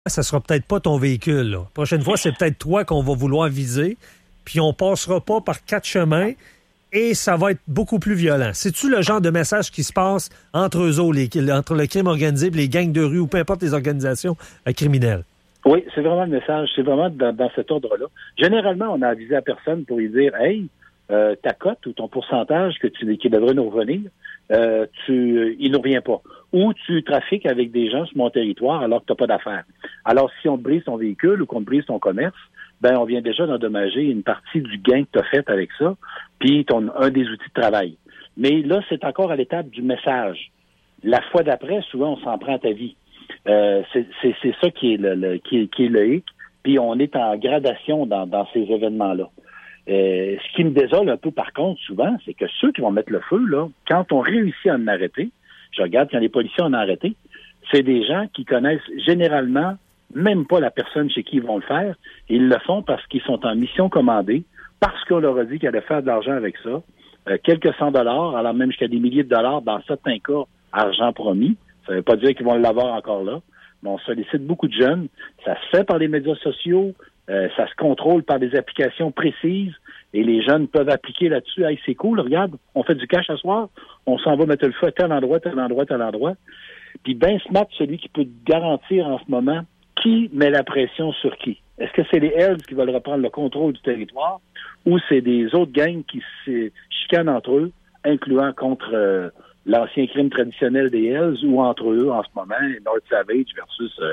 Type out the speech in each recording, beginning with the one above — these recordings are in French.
ça sera peut-être pas ton véhicule. La prochaine fois, c'est peut-être toi qu'on va vouloir viser, puis on passera pas par 4 chemins et ça va être beaucoup plus violent. C'est-tu le genre de message qui se passe entre eux autres, entre le crime organisé et les gangs de rue ou peu importe les organisations criminelles? Oui, c'est vraiment le message. C'est vraiment dans cet ordre-là. Généralement, on a avisé à personne pour lui dire « Hey, ta cote ou ton pourcentage qui devrait nous revenir, il ne revient pas. Ou tu trafiques avec des gens sur mon territoire alors que tu n'as pas d'affaires. Alors, si on te brise ton véhicule ou qu'on te brise ton commerce, ben on vient déjà d'endommager une partie du gain que tu as fait avec ça, puis un des outils de travail. Mais là, c'est encore à l'étape du message. La fois d'après, souvent, on s'en prend à ta vie. C'est ça qui est le hic, puis on est en gradation dans ces événements-là. Ce qui me désole un peu, par contre, souvent, c'est que ceux qui vont mettre le feu, là, quand on réussit à en arrêter, je regarde quand les policiers en ont arrêté, c'est des gens qui connaissent généralement même pas la personne chez qui ils vont le faire. Ils le font parce qu'ils sont en mission commandée, parce qu'on leur a dit qu'ils allaient faire de l'argent avec ça, quelques $100, alors même jusqu'à des milliers de dollars, dans certains cas, argent promis. Ça ne veut pas dire qu'ils vont l'avoir encore là, mais on sollicite beaucoup de jeunes. Ça se fait par les médias sociaux, ça se contrôle par des applications précises, et les jeunes peuvent appliquer là-dessus. Hey, c'est cool, regarde, on fait du cash à soir, on s'en va mettre le feu à tel endroit, tel endroit, tel endroit. Puis ben smart, celui qui peut garantir en ce moment qui met la pression sur qui. Est-ce que c'est les Hells qui veulent reprendre le contrôle du territoire ou c'est des autres gangs qui se chicanent entre eux, incluant contre l'ancien crime traditionnel des Hells ou entre eux en ce moment, North Savage versus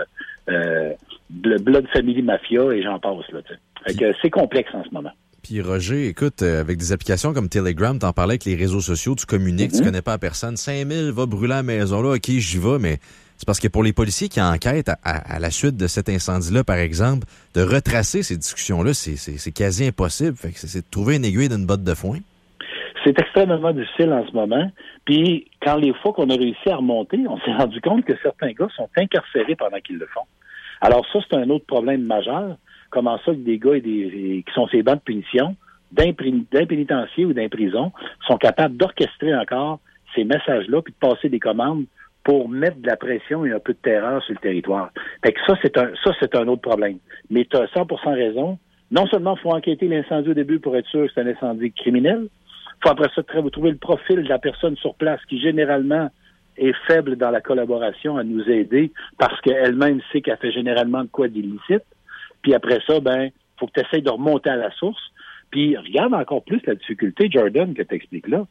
Blood Family Mafia et j'en passe. Là, fait que c'est complexe en ce moment. Puis Roger, écoute, avec des applications comme Telegram, t'en parlais avec les réseaux sociaux, tu communiques, tu connais pas la personne, 5000 va brûler la maison là, ok, j'y vais, mais c'est parce que pour les policiers qui enquêtent à la suite de cet incendie-là, par exemple, de retracer ces discussions-là, c'est quasi impossible. Fait que c'est de trouver une aiguille d'une botte de foin. C'est extrêmement difficile en ce moment. Puis, quand les fois qu'on a réussi à remonter, on s'est rendu compte que certains gars sont incarcérés pendant qu'ils le font. Alors ça, c'est un autre problème majeur. Comment ça que des gars qui sont ces bancs de punition, d'impénitencier ou d'imprison, sont capables d'orchestrer encore ces messages-là puis de passer des commandes pour mettre de la pression et un peu de terreur sur le territoire. Fait que ça, c'est un autre problème. Mais tu as 100% raison. Non seulement il faut enquêter l'incendie au début pour être sûr que c'est un incendie criminel, il faut après ça trouver le profil de la personne sur place qui, généralement, est faible dans la collaboration à nous aider parce qu'elle-même sait qu'elle fait généralement de quoi d'illicite. Puis après ça, faut que tu essaies de remonter à la source. Puis regarde encore plus la difficulté, Jordan, que tu expliques là.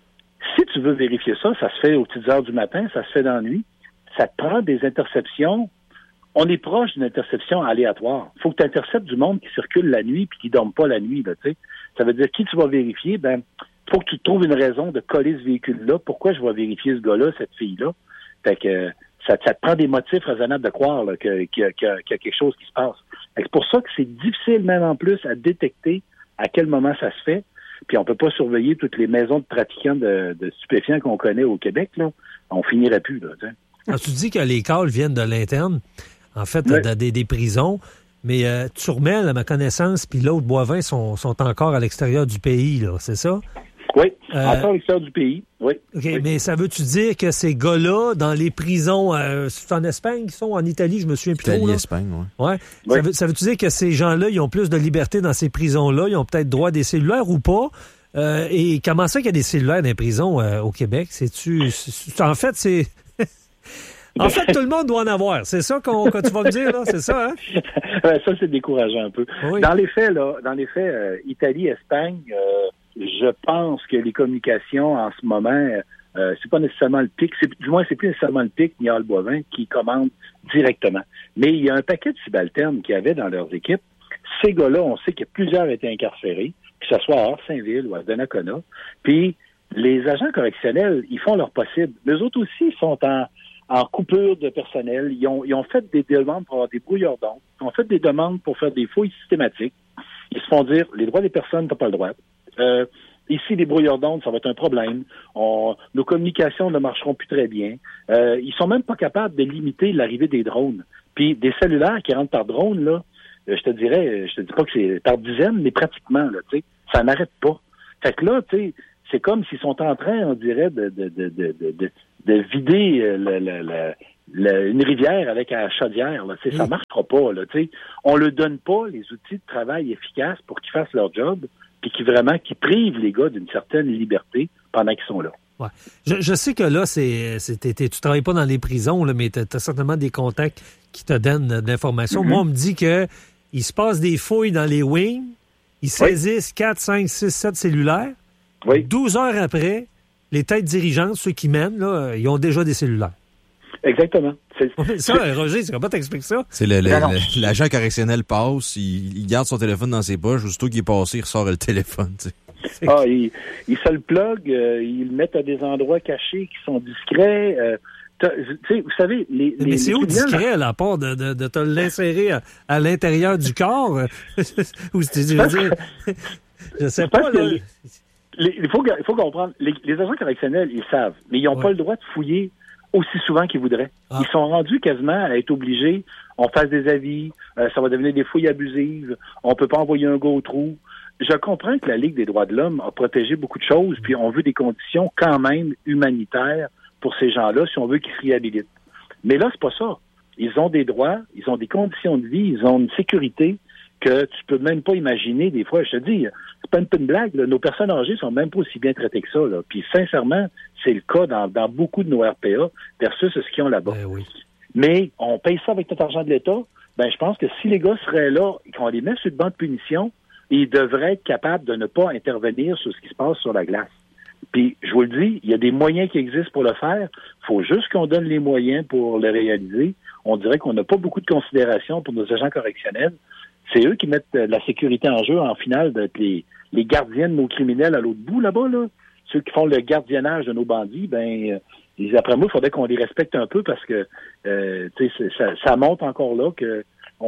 Si tu veux vérifier ça, ça se fait aux petites heures du matin, ça se fait dans la nuit. Ça te prend des interceptions. On est proche d'une interception aléatoire. Il faut que tu interceptes du monde qui circule la nuit puis qui ne dorme pas la nuit. Là, ça veut dire qui tu vas vérifier? Faut que tu trouves une raison de coller ce véhicule-là. Pourquoi je vais vérifier ce gars-là, cette fille-là? Fait que ça te prend des motifs raisonnables de croire là, qu'il y a quelque chose qui se passe. C'est pour ça que c'est difficile même en plus à détecter à quel moment ça se fait. Puis on peut pas surveiller toutes les maisons de trafiquants de stupéfiants qu'on connaît au Québec. Là. On finirait plus. Là, alors, tu dis que les calls viennent de l'interne, en fait, des prisons, mais Turmel, à ma connaissance, puis l'autre Boivin sont encore à l'extérieur du pays, là, c'est ça? Oui, encore à l'extérieur du pays, oui. OK, oui. Mais ça veut-tu dire que ces gars-là, dans les prisons, c'est en Espagne qu'ils sont, en Italie, je me souviens plus trop. Italie, Espagne, oui. Ouais. Oui. Ça veut-tu dire que ces gens-là, ils ont plus de liberté dans ces prisons-là, ils ont peut-être droit à des cellulaires ou pas? Et comment ça qu'il y a des cellulaires dans les prisons au Québec? En fait, c'est... En fait, tout le monde doit en avoir. C'est ça que tu vas me dire, là? C'est ça, hein? Ça, c'est décourageant un peu. Oui. Dans les faits, Italie, Espagne... je pense que les communications en ce moment, c'est pas nécessairement le PIC, du moins c'est plus nécessairement le PIC ni Al Boivin qui commande directement. Mais il y a un paquet de subalternes qui avaient dans leurs équipes. Ces gars-là, on sait que plusieurs étaient incarcérés, que ce soit à Orsainville ou à Donnacona. Puis les agents correctionnels, ils font leur possible. Les autres aussi sont en coupure de personnel. Ils ont fait des demandes pour avoir des brouilleurs d'ondes. Ils ont fait des demandes pour faire des fouilles systématiques. Ils se font dire, les droits des personnes, t'as pas le droit. Ici, les brouilleurs d'ondes, ça va être un problème. Nos communications ne marcheront plus très bien. Ils sont même pas capables de limiter l'arrivée des drones. Puis des cellulaires qui rentrent par drone, là, je te dis pas que c'est par dizaines, mais pratiquement, là, tu sais, ça n'arrête pas. Fait que là, tu sais, c'est comme s'ils sont en train, on dirait, de vider une rivière avec la chaudière, là, ça marchera pas. Là, on ne leur donne pas les outils de travail efficaces pour qu'ils fassent leur job, puis qui privent les gars d'une certaine liberté pendant qu'ils sont là. Ouais. Je sais que là, tu travailles pas dans les prisons, là, mais tu as certainement des contacts qui te donnent d'informations. Moi, on me dit que il se passe des fouilles dans les wings, ils saisissent 4, 5, 6, 7 cellulaires. 12 heures après, les têtes dirigeantes, ceux qui mènent, là, ils ont déjà des cellulaires. Exactement. Roger, c'est comment t'expliques ça? C'est l'agent correctionnel passe, il garde son téléphone dans ses poches, aussitôt qu'il est passé, il ressort le téléphone. Il se le plug, ils le mettent à des endroits cachés qui sont discrets. Vous savez, mais c'est où discret, à part de te l'insérer à l'intérieur du corps? Ou je sais pas, là. Il faut comprendre, les agents correctionnels, ils savent, mais ils n'ont pas le droit de fouiller aussi souvent qu'ils voudraient. Ils sont rendus quasiment à être obligés, on fasse des avis, ça va devenir des fouilles abusives, on peut pas envoyer un gars au trou. Je comprends que la Ligue des droits de l'homme a protégé beaucoup de choses, puis on veut des conditions quand même humanitaires pour ces gens-là, si on veut qu'ils se réhabilitent. Mais là, c'est pas ça. Ils ont des droits, ils ont des conditions de vie, ils ont une sécurité que tu peux même pas imaginer des fois. Je te dis, c'est pas une blague, là. Nos personnes âgées sont même pas aussi bien traitées que ça, là. Puis sincèrement, c'est le cas dans beaucoup de nos RPA versus ce qu'ils ont là-bas. Oui. Mais on paye ça avec notre argent de l'État. Je pense que si les gars seraient là et qu'on les met sur le banc de punition, ils devraient être capables de ne pas intervenir sur ce qui se passe sur la glace. Puis, je vous le dis, il y a des moyens qui existent pour le faire. Il faut juste qu'on donne les moyens pour le réaliser. On dirait qu'on n'a pas beaucoup de considération pour nos agents correctionnels. C'est eux qui mettent la sécurité en jeu, en finale, d'être les gardiens de nos criminels à l'autre bout, là-bas, là. Ceux qui font le gardiennage de nos bandits, après moi, il faudrait qu'on les respecte un peu parce que, ça montre encore là que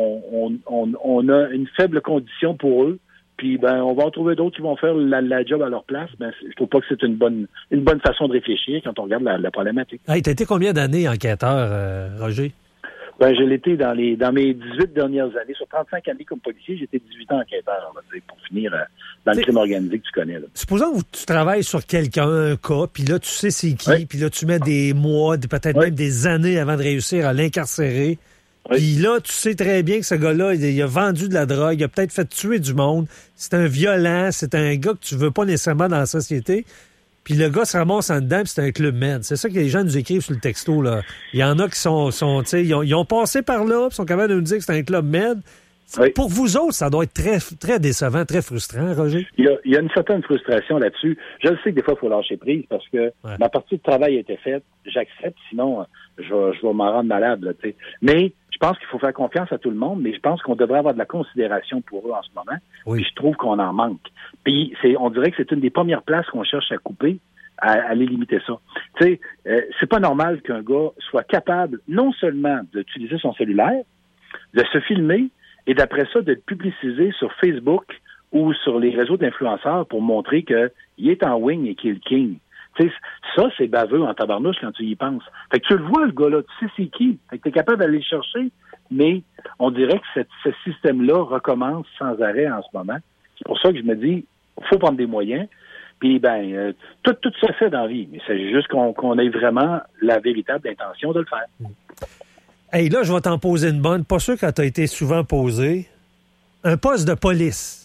on a une faible condition pour eux. Puis on va en trouver d'autres qui vont faire la job à leur place. Je trouve pas que c'est une bonne façon de réfléchir quand on regarde la problématique. Hey, t'as été combien d'années enquêteur, Roger? Je l'étais dans mes 18 dernières années. Sur 35 années comme policier, j'étais 18 ans enquêteur, pour finir dans le crime organisé que tu connais. Là. Supposons que tu travailles sur quelqu'un, un cas, puis là, tu sais c'est qui, puis là, tu mets des mois, peut-être même des années avant de réussir à l'incarcérer. Puis là, tu sais très bien que ce gars-là, il a vendu de la drogue, il a peut-être fait tuer du monde. C'est un violent, c'est un gars que tu veux pas nécessairement dans la société. Puis le gars se ramasse en dedans, puis c'est un club med. C'est ça que les gens nous écrivent sur le texto, là. Il y en a qui sont tu sais, ils ont passé par là, puis sont capables de nous dire que c'est un club med. Pour vous autres, ça doit être très, très décevant, très frustrant, Roger. Il y a une certaine frustration là-dessus. Je le sais que des fois, il faut lâcher prise parce que ma partie de travail a été faite. J'accepte, sinon, je vais m'en rendre malade, là, tu sais. Mais je pense qu'il faut faire confiance à tout le monde, mais je pense qu'on devrait avoir de la considération pour eux en ce moment. Puis je trouve qu'on en manque. Puis on dirait que c'est une des premières places qu'on cherche à couper, à aller limiter ça. Tu sais, c'est pas normal qu'un gars soit capable non seulement d'utiliser son cellulaire, de se filmer, et d'après ça, de le publiciser sur Facebook ou sur les réseaux d'influenceurs pour montrer qu'il est en wing et qu'il est le king. T'sais, ça, c'est baveux en tabarnouche quand tu y penses. Fait que tu le vois, le gars-là, tu sais c'est qui. Fait que tu es capable d'aller le chercher, mais on dirait que ce système-là recommence sans arrêt en ce moment. C'est pour ça que je me dis, il faut prendre des moyens. Puis, tout se fait dans la vie. Mais c'est juste qu'on ait vraiment la véritable intention de le faire. Hey, là, je vais t'en poser une bonne. Pas sûr que t'as été souvent posé. Un poste de police.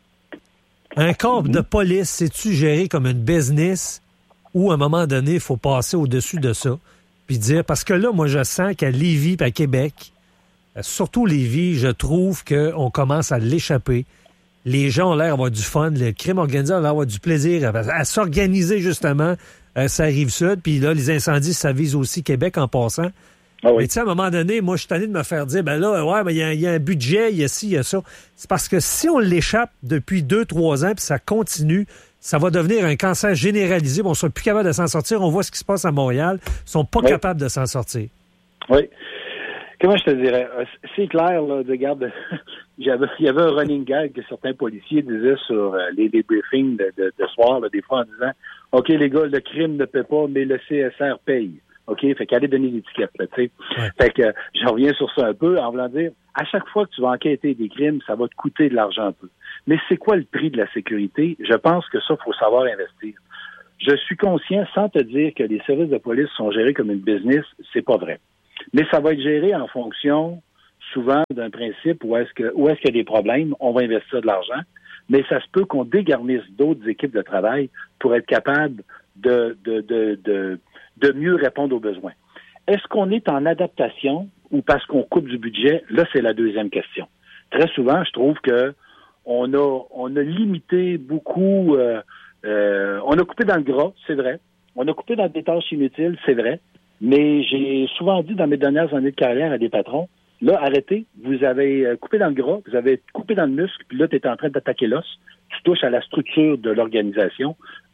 Un corps de police, c'est-tu géré comme une business ou à un moment donné, il faut passer au-dessus de ça puis dire... Parce que là, moi, je sens qu'à Lévis et à Québec, surtout Lévis, je trouve qu'on commence à l'échapper. Les gens ont l'air d'avoir du fun. Le crime organisé a l'air d'avoir du plaisir à s'organiser, justement. Ça arrive sud. Puis là, les incendies, ça vise aussi Québec en passant. Ah oui. Mais tu sais, à un moment donné, moi, je suis tanné de me faire dire, il y a un budget, il y a ci, il y a ça. C'est parce que si on l'échappe depuis 2-3 ans, puis ça continue, ça va devenir un cancer généralisé. On ne sera plus capable de s'en sortir. On voit ce qui se passe à Montréal. Ils sont pas capables de s'en sortir. Oui. Comment je te dirais? C'est clair, là, regarde, il y avait un running gag que certains policiers disaient sur les briefings de soir, là, des fois en disant, OK, les gars, le crime ne paie pas, mais le CSR paye. OK? Fait qu'allez donner l'étiquette, là, tu sais. Ouais. Fait que je reviens sur ça un peu en voulant dire, à chaque fois que tu vas enquêter des crimes, ça va te coûter de l'argent un peu. Mais c'est quoi le prix de la sécurité? Je pense que ça, faut savoir investir. Je suis conscient, sans te dire que les services de police sont gérés comme une business, c'est pas vrai. Mais ça va être géré en fonction, souvent, d'un principe où est-ce qu'il y a des problèmes, on va investir de l'argent, mais ça se peut qu'on dégarnisse d'autres équipes de travail pour être capable de mieux répondre aux besoins. Est-ce qu'on est en adaptation ou parce qu'on coupe du budget? Là, c'est la deuxième question. Très souvent, je trouve que on a limité beaucoup, on a coupé dans le gras, c'est vrai. On a coupé dans des tâches inutiles, c'est vrai. Mais j'ai souvent dit dans mes dernières années de carrière à des patrons, là, arrêtez, vous avez coupé dans le gras, vous avez coupé dans le muscle, puis là, tu es en train d'attaquer l'os, tu touches à la structure de l'organisation.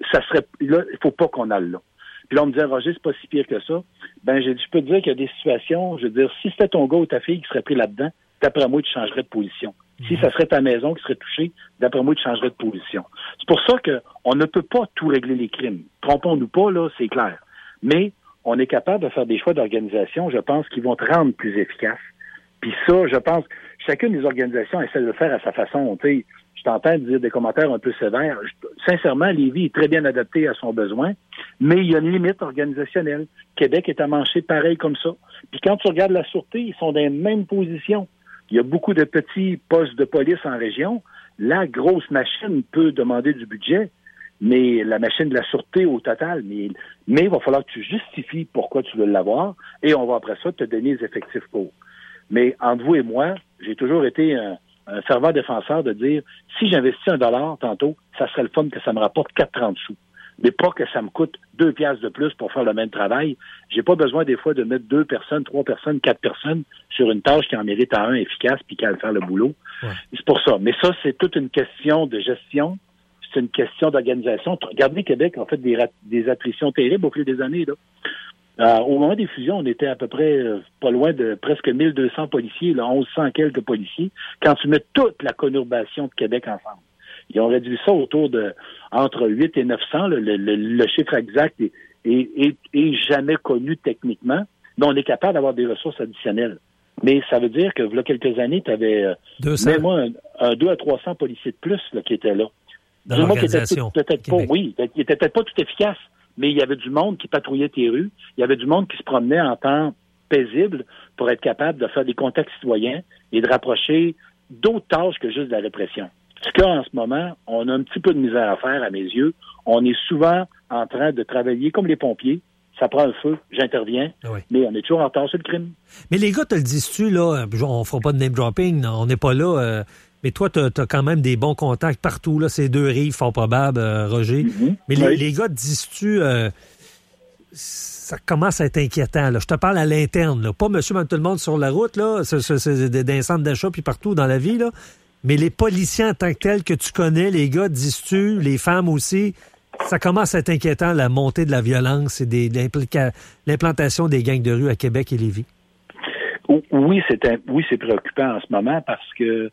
Là, il faut pas qu'on aille là. Puis là, on me disait, Roger, c'est pas si pire que ça. Ben, j'ai dit, je peux te dire qu'il y a des situations, je veux dire, si c'était ton gars ou ta fille qui serait pris là-dedans, d'après moi, tu changerais de position. Si ça serait ta maison qui serait touchée, d'après moi, tu changerais de position. C'est pour ça qu'on ne peut pas tout régler les crimes. Trompons-nous pas, là, c'est clair. Mais on est capable de faire des choix d'organisation, je pense, qui vont te rendre plus efficace. Puis ça, je pense, chacune des organisations essaie de le faire à sa façon. Tu sais, je t'entends dire des commentaires un peu sévères. Sincèrement, Lévis est très bien adapté à son besoin, mais il y a une limite organisationnelle. Québec est à mancher pareil comme ça. Puis quand tu regardes la Sûreté, ils sont dans les mêmes positions. Il y a beaucoup de petits postes de police en région. La grosse machine peut demander du budget, mais la machine de la Sûreté au total, mais il va falloir que tu justifies pourquoi tu veux l'avoir, et on va après ça te donner les effectifs pour. Mais entre vous et moi, j'ai toujours été un fervent défenseur de dire, si j'investis $1 tantôt, ça serait le fun que ça me rapporte 4,30 sous. Mais pas que ça me coûte 2 piastres de plus pour faire le même travail. J'ai pas besoin des fois de mettre 2 personnes, 3 personnes, 4 personnes sur une tâche qui en mérite à un efficace puis qui a à faire le boulot. Ouais. C'est pour ça. Mais ça, c'est toute une question de gestion. C'est une question d'organisation. Regardez, Québec a fait des attritions terribles au fil des années, là. Au moment des fusions, on était à peu près pas loin de presque 1200 policiers, là, 1100 quelques policiers, quand tu mets toute la conurbation de Québec ensemble. Ils ont réduit ça autour de entre 8 et 900. Là, le chiffre exact est jamais connu techniquement, mais on est capable d'avoir des ressources additionnelles. Mais ça veut dire que, il y a quelques années, tu avais même un 200 à 300 policiers de plus là, qui étaient là. Dans l'organisation. Il était peut-être pas tout efficace, mais il y avait du monde qui patrouillait tes rues. Il y avait du monde qui se promenait en temps paisible pour être capable de faire des contacts citoyens et de rapprocher d'autres tâches que juste de la répression. Ce qu'en ce moment, on a un petit peu de misère à faire, à mes yeux. On est souvent en train de travailler comme les pompiers. Ça prend un feu, j'interviens, oui. Mais on est toujours en retard sur le crime. Mais les gars, te le dis-tu, là, on fera pas de name-dropping, on n'est pas là, mais toi, tu as quand même des bons contacts partout, là, ces deux rives, fort probable, Roger. Mm-hmm. Mais les gars, te dis-tu, ça commence à être inquiétant, là. Je te parle à l'interne, là. Pas monsieur, tout le monde sur la route, là, c'est des centres d'achat puis partout dans la vie, là. Mais les policiers en tant que tels que tu connais, les gars, dis-tu, les femmes aussi, ça commence à être inquiétant, la montée de la violence et l'implantation des gangs de rue à Québec et Lévis. Oui, c'est préoccupant en ce moment parce que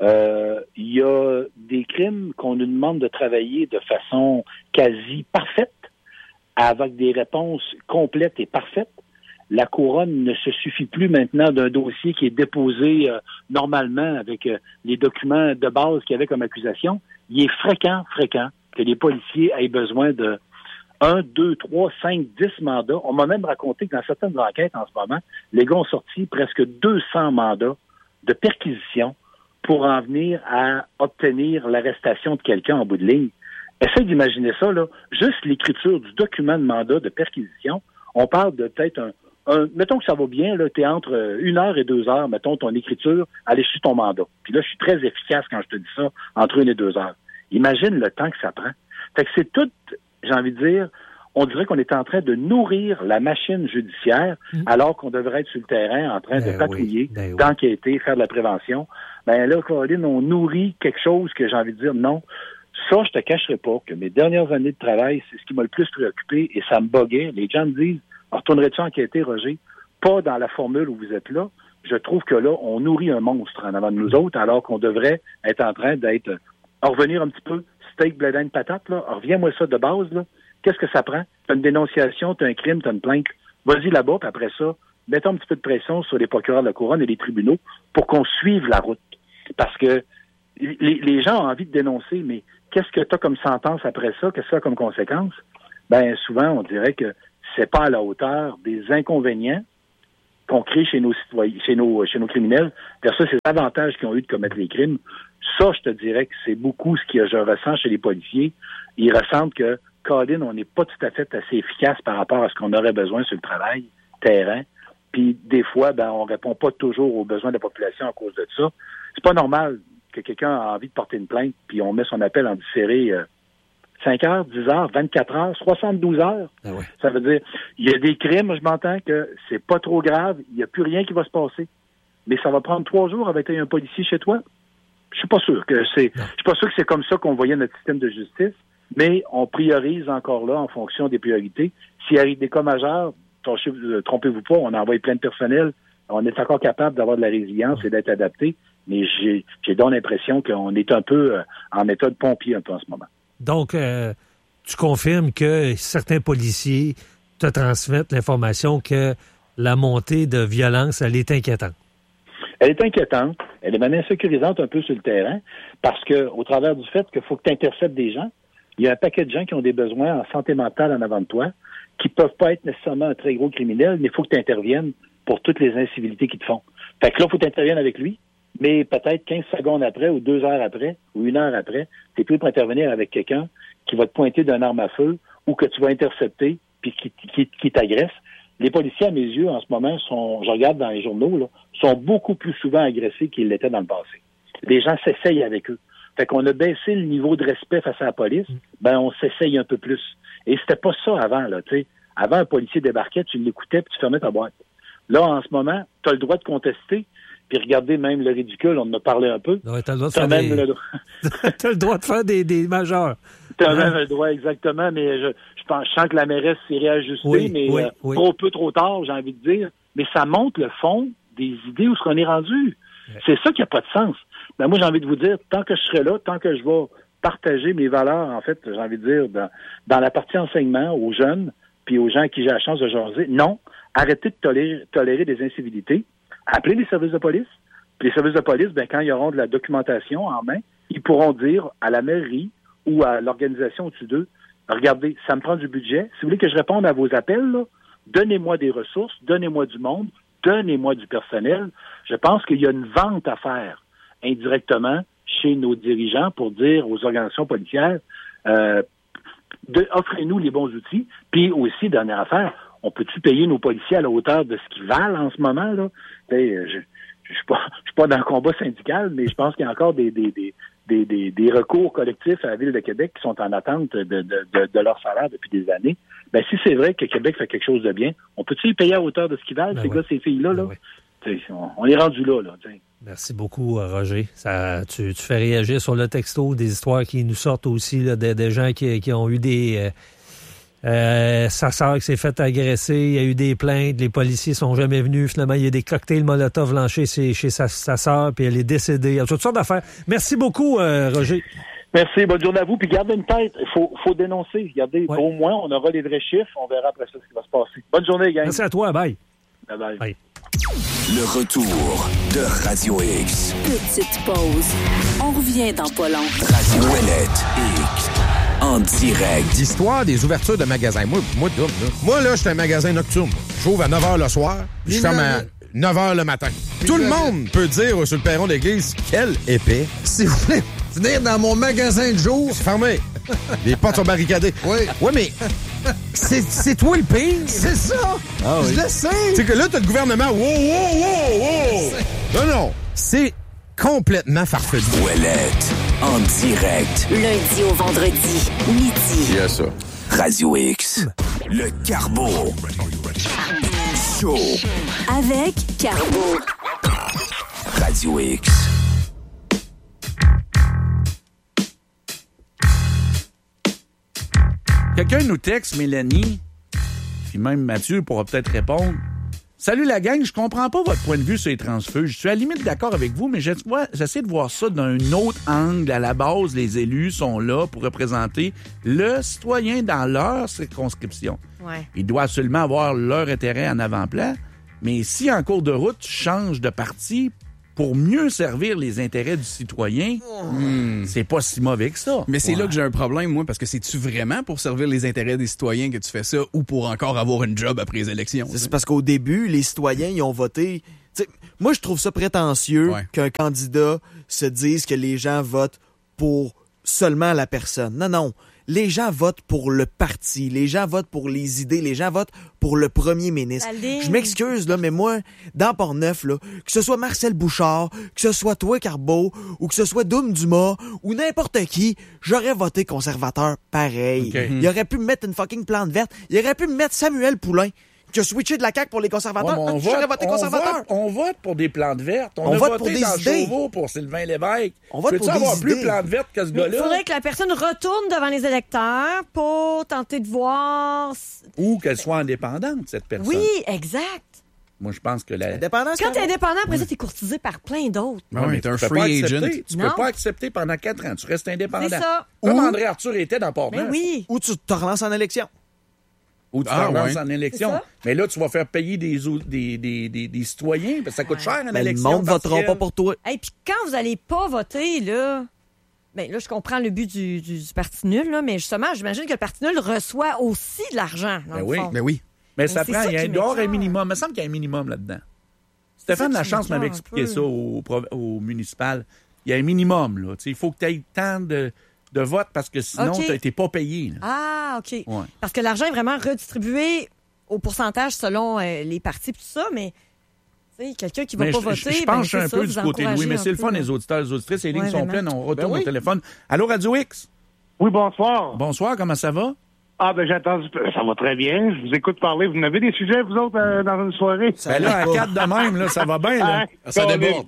il y a des crimes qu'on nous demande de travailler de façon quasi parfaite, avec des réponses complètes et parfaites. La couronne ne se suffit plus maintenant d'un dossier qui est déposé normalement avec les documents de base qu'il y avait comme accusation. Il est fréquent que les policiers aient besoin de 1, 2, 3, 5, 10 mandats. On m'a même raconté que dans certaines enquêtes en ce moment, les gars ont sorti presque 200 mandats de perquisition pour en venir à obtenir l'arrestation de quelqu'un en bout de ligne. Essaye d'imaginer ça, là. Juste l'écriture du document de mandat de perquisition, on parle de peut-être mettons que ça va bien, là, t'es entre 1 heure et 2 heures, mettons, ton écriture, aller sur ton mandat. Puis là, je suis très efficace quand je te dis ça, entre 1 et 2 heures. Imagine le temps que ça prend. Fait que c'est tout, j'ai envie de dire, on dirait qu'on est en train de nourrir la machine judiciaire alors qu'on devrait être sur le terrain en train de patrouiller, d'enquêter, faire de la prévention. Ben là, Caroline, on nourrit quelque chose que j'ai envie de dire, non. Ça, je te cacherai pas que mes dernières années de travail, c'est ce qui m'a le plus préoccupé et ça me boguait. Les gens me disent, retournerais-tu enquêter, Roger? Pas dans la formule où vous êtes là. Je trouve que là, on nourrit un monstre en avant de nous autres alors qu'on devrait être en train d'être... revenir un petit peu, steak, blé d'Inde, patate, là. Reviens-moi ça de base, là. Qu'est-ce que ça prend? T'as une dénonciation, t'as un crime, t'as une plainte. Vas-y là-bas, puis après ça, mettons un petit peu de pression sur les procureurs de la Couronne et les tribunaux pour qu'on suive la route. Parce que les gens ont envie de dénoncer, mais qu'est-ce que t'as comme sentence après ça? Qu'est-ce que ça a comme conséquence? Ben, souvent, on dirait que c'est pas à la hauteur des inconvénients qu'on crée chez nos citoyens, chez nos criminels, versus ces avantages qu'ils ont eu de commettre les crimes. Ça, je te dirais que c'est beaucoup ce que je ressens chez les policiers. Ils ressentent que, Colin, on n'est pas tout à fait assez efficace par rapport à ce qu'on aurait besoin sur le travail, terrain. Puis, des fois, on répond pas toujours aux besoins de la population à cause de ça. C'est pas normal que quelqu'un a envie de porter une plainte, puis on met son appel en différé 5 heures, 10 heures, 24 heures, 72 heures. Ah ouais. Ça veut dire, il y a des crimes, je m'entends que c'est pas trop grave, il n'y a plus rien qui va se passer. Mais ça va prendre 3 jours avec un policier chez toi. Je suis pas sûr que c'est comme ça qu'on voyait notre système de justice, mais on priorise encore là en fonction des priorités. S'il arrive des cas majeurs, trompez-vous pas, on envoie plein de personnel, on est encore capable d'avoir de la résilience et d'être adapté, mais j'ai donc l'impression qu'on est un peu en méthode pompier un peu en ce moment. Donc, tu confirmes que certains policiers te transmettent l'information que la montée de violence, elle est inquiétante. Elle est inquiétante, elle est même insécurisante un peu sur le terrain, parce que au travers du fait qu'il faut que tu interceptes des gens, il y a un paquet de gens qui ont des besoins en santé mentale en avant de toi, qui peuvent pas être nécessairement un très gros criminel, mais il faut que tu interviennes pour toutes les incivilités qu'ils te font. Fait que là, il faut que tu interviennes avec lui, mais peut-être 15 secondes après, ou 2 heures après, ou 1 heure après, tu es plus pour intervenir avec quelqu'un qui va te pointer d'une arme à feu ou que tu vas intercepter puis qui t'agresse. Les policiers, à mes yeux, en ce moment, je regarde dans les journaux, là, sont beaucoup plus souvent agressés qu'ils l'étaient dans le passé. Les gens s'essayent avec eux. Fait qu'on a baissé le niveau de respect face à la police, on s'essaye un peu plus. Et c'était pas ça avant, là, tu sais. Avant, un policier débarquait, tu l'écoutais puis tu fermais ta boîte. Là, en ce moment, tu as le droit de contester, puis regardez même le ridicule, on en a parlé un peu. Ouais, t'as le droit de faire t'as le droit de faire des majeurs. T'as même le droit, exactement, mais je sens que la mairesse s'est réajustée, mais trop tard, j'ai envie de dire. Mais ça montre le fond des idées où ce qu'on est rendu. Ouais. C'est ça qui n'a pas de sens. Moi, j'ai envie de vous dire, tant que je serai là, tant que je vais partager mes valeurs, en fait, j'ai envie de dire, dans la partie enseignement aux jeunes, puis aux gens à qui j'ai la chance de jaser, non, arrêtez de tolérer des incivilités, appelez les services de police, puis les services de police, quand ils auront de la documentation en main, ils pourront dire à la mairie ou à l'organisation au-dessus d'eux, regardez, ça me prend du budget, si vous voulez que je réponde à vos appels, là, donnez-moi des ressources, donnez-moi du monde, donnez-moi du personnel. Je pense qu'il y a une vente à faire indirectement chez nos dirigeants pour dire aux organisations policières, offrez-nous les bons outils. Puis aussi, dernière affaire, on peut-tu payer nos policiers à la hauteur de ce qu'ils valent en ce moment, là? Je suis pas dans le combat syndical, mais je pense qu'il y a encore des recours collectifs à la Ville de Québec qui sont en attente de leur salaire depuis des années. Si c'est vrai que Québec fait quelque chose de bien, on peut-tu les payer à hauteur de ce qu'ils valent, ces gars, ces filles-là? Là? On est rendu là. T'sais. Merci beaucoup, Roger. Tu fais réagir sur le texto des histoires qui nous sortent aussi là, des gens qui ont eu des... sa sœur qui s'est fait agresser, il y a eu des plaintes, les policiers sont jamais venus. Finalement, il y a des cocktails Molotov lancés chez sa sœur, puis elle est décédée. Il y a toutes sortes d'affaires. Merci beaucoup, Roger. Merci, bonne journée à vous. Puis gardez une tête, il faut dénoncer. Regardez, au moins, on aura les vrais chiffres, on verra après ça ce qui va se passer. Bonne journée, gang. Merci à toi, bye. Bye. Bye. Le retour de Radio X. Petite pause. On revient dans pas long. Radio Ouellette X. En direct. D'histoire des ouvertures de magasins. Moi, là, je suis un magasin nocturne. J'ouvre à 9h le soir, je ferme à 9h le matin. Tout le monde peut dire sur le perron d'église, quel épais. Si vous voulez venir dans mon magasin de jour... C'est fermé. Les portes sont barricadées. Oui. Oui, mais c'est toi le pire. C'est ça. Ah, oui. Je le sais. C'est que là, t'as le gouvernement. Wow. Non. C'est complètement farfelu. Ouellette, en direct. Lundi au vendredi, midi. Il y a ça. Radio X. Le Carbo. Show. Avec Carbo. Radio X. Quelqu'un nous texte, Mélanie, puis même Mathieu pourra peut-être répondre. Salut la gang, je comprends pas votre point de vue sur les transfuges. Je suis à la limite d'accord avec vous, mais j'essaie de voir ça d'un autre angle. À la base, les élus sont là pour représenter le citoyen dans leur circonscription. Ouais. Ils doivent absolument avoir leur intérêt en avant-plan, mais si en cours de route, tu changes de parti, pour mieux servir les intérêts du citoyen, c'est pas si mauvais que ça. Mais c'est là que j'ai un problème, moi, parce que c'est-tu vraiment pour servir les intérêts des citoyens que tu fais ça ou pour encore avoir une job après les élections? C'est parce qu'au début, les citoyens, ils ont voté. T'sais, moi, je trouve ça prétentieux qu'un candidat se dise que les gens votent pour seulement la personne. Non, non. Les gens votent pour le parti, les gens votent pour les idées, les gens votent pour le premier ministre. Je m'excuse, là, mais moi, dans Port-Neuf, là, que ce soit Marcel Bouchard, que ce soit toi, Carbeau, ou que ce soit Doum Dumas, ou n'importe qui, j'aurais voté conservateur pareil. Okay. Il aurait pu me mettre une fucking plante verte. Il aurait pu me mettre Samuel Poulain, qui a switché de la CAQ pour les conservateurs. J'aurais voté conservateur. On vote pour des plantes vertes. On a vote voté pour des dans idées. Chauveau pour Sylvain Lévesque. On vote pour des avoir idées. plus plantes vertes que ce Il gars-là? faudrait que la personne retourne devant les électeurs pour tenter de voir... Ou qu'elle soit indépendante, cette personne. Oui, exact. Moi, je pense que la... Quand t'es indépendant, après ça, t'es courtisé par plein d'autres. Ouais, mais t'es un tu peux free pas agent. accepter. Tu Non. peux pas accepter pendant 4 ans. Tu restes indépendant. C'est ça. Comme André Arthur était dans Mais Port-Neuf. oui. Ou tu te relances en élection. Ou tu te relances en élection. C'est ça. Mais là, tu vas faire payer des citoyens, parce que ça coûte cher en Ben, le élection. monde votera partielle. pas pour toi. Et puis quand vous allez pas voter, là... Ben là, je comprends le but du parti nul, là, mais justement, j'imagine que le parti nul reçoit aussi de l'argent, dans le fond. Mais oui. Mais ça c'est prend, ça il y a qui dehors un m'écoeure. minimum. Il me semble qu'il y a un minimum là-dedans. Stéphane ça qui Lachance m'avait m'écoeure un expliqué peu. ça au municipal. Il y a un minimum, là. Tu sais, il faut que tu aies tant de votes parce que sinon, OK. tu n'es pas payé. Là. Ah, OK. Ouais. Parce que l'argent est vraiment redistribué au pourcentage selon les partis et tout ça, mais tu sais, quelqu'un qui va Mais pas je voter, penche c'est un ça, peu vous du côté de encouragez oui, mais un c'est le peu, fun, là. les auditeurs, les auditrices, les lignes Ouais, sont vraiment. pleines, on retourne Ben oui. au téléphone. Allô, Radio X? Oui, bonsoir. Bonsoir, comment ça va? Ah, ben j'ai entendu. Ça va très bien. Je vous écoute parler. Vous en avez des sujets, vous autres, dans une soirée? Ben là, à 4 de même, là, ça va bien, là. Hein? Ça déborde.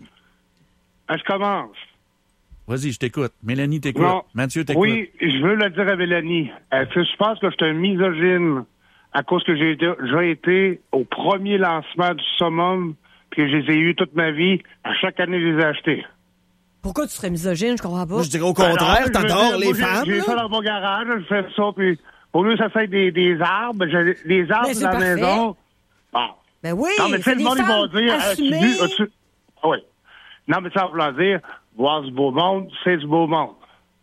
Je commence. Vas-y, je t'écoute. Mélanie t'écoute. Non. Mathieu t'écoute. Oui, je veux le dire à Mélanie. Je pense que je suis un misogyne à cause que j'ai été au premier lancement du summum, puis que je les ai eus toute ma vie. À chaque année, je les ai achetés. Pourquoi tu serais misogyne? Je comprends pas. Moi, je dirais au contraire, t'adores les femmes. J'ai ça dans mon garage, je fais ça, puis au lieu que ça soit des arbres, j'ai des arbres Mais c'est dans la parfait. maison. Bon. Ben oui, Non, mais tu sais, c'est le des monde, ils vont femmes dire, assumées. Ah oui. Non, mais ça va vouloir dire, voir du beau monde, c'est du beau monde.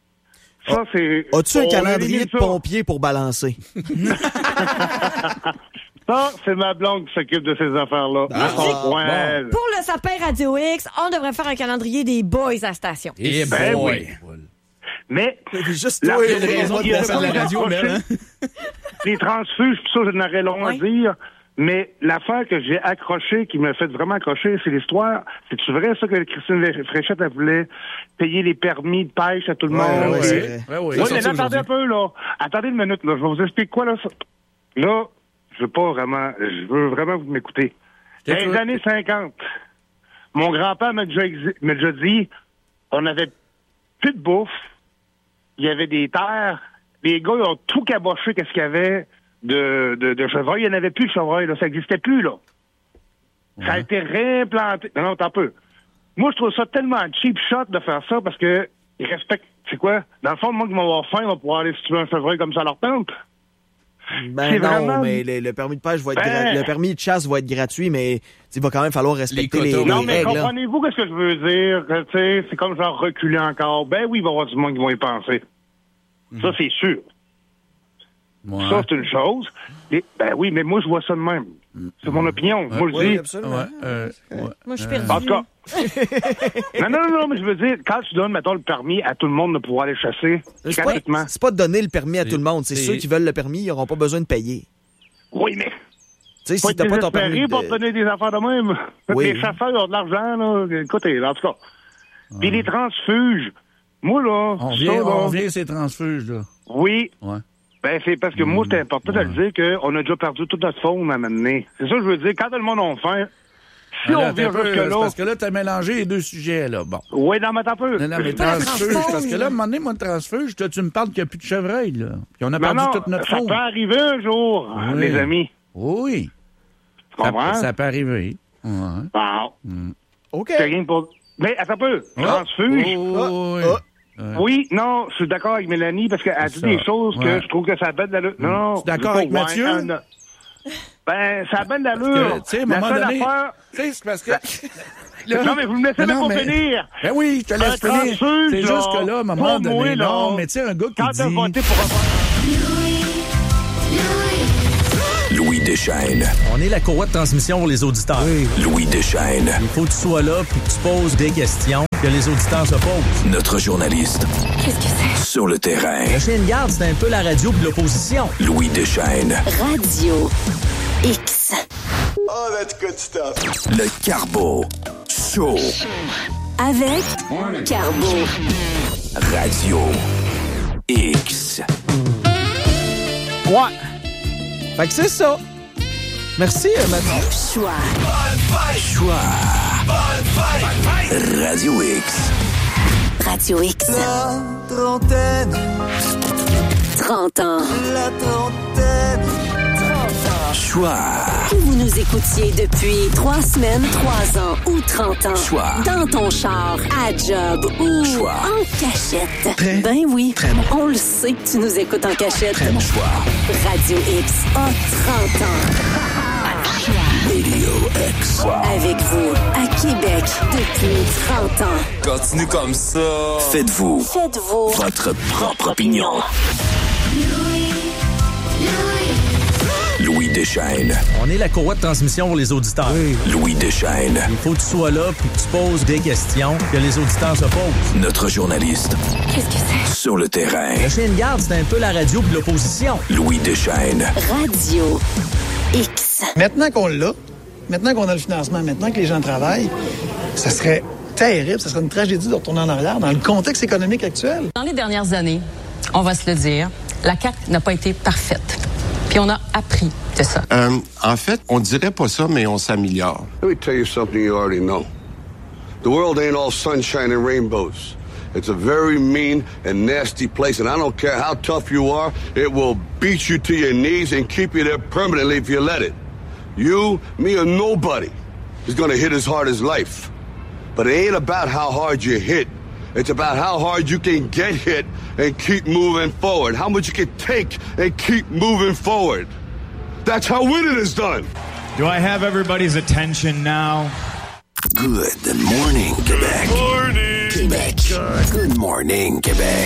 Ça, c'est... As-tu un on calendrier élimine de ça. pompiers pour balancer? Ça, c'est ma blonde qui s'occupe de ces affaires-là. Ah, De son coin, elle. Pour le sapin Radio X, on devrait faire un calendrier des boys à la station. Eh Ben boy. oui. Mais... Juste la- toi, Il y a une raison de il y a passer à la pas radio, de- Mel, hein? Les transfuges, pis ça, je n'aurais long à dire. Mais l'affaire que j'ai accrochée, qui m'a fait vraiment accrocher, c'est l'histoire. C'est-tu vrai, ça, que Christine Fréchette, elle voulait payer les permis de pêche à tout le monde? ouais, Oui. c'est vrai. Ouais, oui. Oui, Ça mais sorti là, attendez aujourd'hui. un peu, là. Attendez une minute, là. Je vais vous expliquer quoi, là. Là, je veux vraiment que vous m'écoutez. Dans les années 50, mon grand-père m'a déjà dit, on avait plus de bouffe, il y avait des terres, les gars, ils ont tout caboché qu'est-ce qu'il y avait de chevreuil. Il n'y en avait plus de chevreuil, là. Ça n'existait plus, là. Ça a été réimplanté. Non, attends un peu. Moi, je trouve ça tellement cheap shot de faire ça parce que ils respectent. C'est quoi? Dans le fond, le monde qui va avoir faim va pouvoir aller situer un chevreuil comme ça à leur tente. Ben C'est non, vraiment- mais le permis de pêche va être Ben- le permis de chasse va être gratuit, mais il va quand même falloir respecter Les les, quotas. les Non, mais règles. là. comprenez-vous qu'est-ce que je veux dire? Que, tu sais, c'est comme genre reculer encore. Ben oui, il va y avoir du monde qui va y penser. Ça, c'est sûr. Ouais. Ça, c'est une chose. Et, ben oui, mais moi, je vois ça de même. C'est mon opinion. Moi, je dis... absolument. Ouais, Moi, je suis perdue. En tout cas... non, mais je veux dire, quand tu donnes, mettons, le permis à tout le monde de pouvoir aller chasser, gratuitement... C'est pas de donner le permis à tout le monde. C'est c'est- ceux qui veulent le permis, ils n'auront pas besoin de payer. Oui, mais... Tu sais, Faut si être t'as pas ton permis désespéré pour te de... donner des affaires de même. Oui. Les chasseurs ont de l'argent, là. Écoutez, en tout cas. Puis les transfuges. Moi, là... On ça, là, revient ces transfuges, là. Oui. Ouais. Ben, c'est parce que moi, c'est important de le dire qu'on a déjà perdu toute notre faune à m'amener. C'est ça que je veux dire. Quand tout le monde a faim, si Là, on attends vire un peu, jusque-là... c'est parce que là, t'as mélangé les deux sujets, là. Bon. Oui, non, mais attends un peu. Non, mais pas la transfuge, transfone, parce que là, à un moment donné, moi, le transfuge, toi, tu me parles qu'il n'y a plus de chevreuil, là. Puis on a perdu toute notre ça faune. peut arriver un jour, Oui. les amis. Oui. Tu comprends? Ça peut arriver. Ouais. Bon. OK. C'est rien pour... Mais attends un peu. Transfuge. Oh, oui. Oui, non, je suis d'accord avec Mélanie parce qu'elle C'est dit ça. des choses Ouais. que je trouve que ça bête de la lutte. Non, Tu es d'accord avec Mathieu? Ben, ça a bien de l'allure. Tu sais, à un moment donné... Tu sais, c'est parce que... Non, mais vous me laissez même pas finir. Ben oui, je te laisse finir. C'est juste que là, à un moment donné, non, mais tu sais, un gars qui quand dit... t'as voté pour Louis Deschênes. On est la courroie de transmission pour les auditeurs. Oui. Louis Deschênes. Il faut que tu sois là puis que tu poses des questions que les auditeurs se posent. Notre journaliste. Qu'est-ce que c'est? Sur le terrain. Le chien de garde, c'est un peu la radio puis l'opposition. Louis Deschênes. Radio X. Oh, that's good stuff. Le Carbo Show. Avec Carbo. Radio X. Ouais. Fait que c'est ça. Merci, Mathieu. Choix. Radio X. Radio X. La trentaine. 30 ans. La trentaine. 30 ans. Choix. Que vous nous écoutiez depuis 3 semaines, 3 ans ou 30 ans. Choix. Dans ton char, à job ou Choix. en cachette. Très, ben oui, très bon. On le sait que tu nous écoutes en cachette. Très bon choix. Radio X a 30 ans. Radio X. Avec vous, à Québec, depuis 30 ans. Continue comme ça. Faites-vous votre propre opinion. Louis Deschênes. On est la courroie de transmission pour les auditeurs. Oui. Louis Deschênes. Il faut que tu sois là puis que tu poses des questions que les auditeurs se posent. Notre journaliste. Qu'est-ce que c'est? Sur le terrain. Le chien de garde, c'est un peu la radio puis l'opposition. Louis Deschênes. Radio X. Maintenant qu'on l'a, maintenant qu'on a le financement, maintenant que les gens travaillent, ça serait terrible, ça serait une tragédie de retourner en arrière dans le contexte économique actuel. Dans les dernières années, on va se le dire, la CAQ n'a pas été parfaite. Puis on a appris de ça. En fait, on dirait pas ça, mais on s'améliore. Let me tell you something you already know. The world ain't all sunshine and rainbows. It's a very mean and nasty place, and I don't care how tough you are, it will beat you to your knees and keep you there permanently if you let it. You, me, or nobody is gonna hit as hard as life. But it ain't about how hard you hit. It's about how hard you can get hit and keep moving forward. How much you can take and keep moving forward. That's how winning is done. Do I have everybody's attention now? Good morning, Québec. Morning. Québec. Good morning, Québec.